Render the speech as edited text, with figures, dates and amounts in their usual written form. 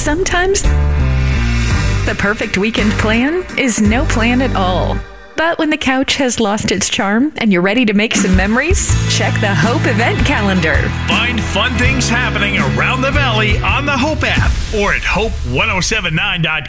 sometimes the perfect weekend plan is no plan at all. But when the couch has lost its charm and you're ready to make some memories, check the Hope event calendar. Find fun things happening around the valley on the Hope app or at hope1079.com.